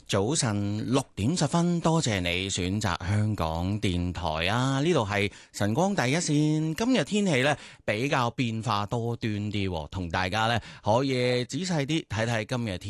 早晨6點10分，多謝你選擇香港電台啊！呢度係晨光第一線。今日天氣呢比較變化多端啲，同大家呢可以仔細啲睇睇今日天。